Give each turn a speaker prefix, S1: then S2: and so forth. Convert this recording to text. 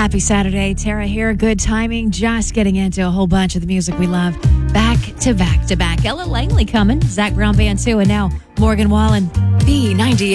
S1: Happy Saturday. Tara here. Good timing. Just getting into a whole bunch of the music we love. Back to back to back. Ella Langley coming. Zach Brown Band 2. And now Morgan Wallen. B98.